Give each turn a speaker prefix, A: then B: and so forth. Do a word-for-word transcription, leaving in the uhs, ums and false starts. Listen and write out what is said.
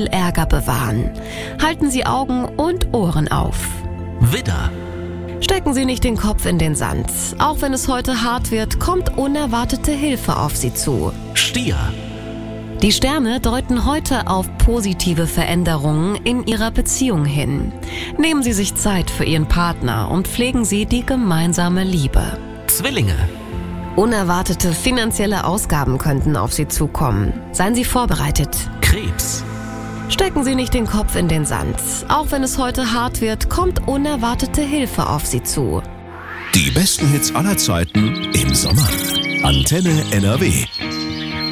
A: Ärger bewahren. Halten Sie Augen und Ohren auf.
B: Widder.
A: Stecken Sie nicht den Kopf in den Sand. Auch wenn es heute hart wird, kommt unerwartete Hilfe auf Sie zu.
B: Stier.
A: Die Sterne deuten heute auf positive Veränderungen in Ihrer Beziehung hin. Nehmen Sie sich Zeit für Ihren Partner und pflegen Sie die gemeinsame Liebe.
B: Zwillinge.
A: Unerwartete finanzielle Ausgaben könnten auf Sie zukommen. Seien Sie vorbereitet.
B: Krebs.
A: Stecken Sie nicht den Kopf in den Sand. Auch wenn es heute hart wird, kommt unerwartete Hilfe auf Sie zu.
C: Die besten Hits aller Zeiten im Sommer. Antenne N R W.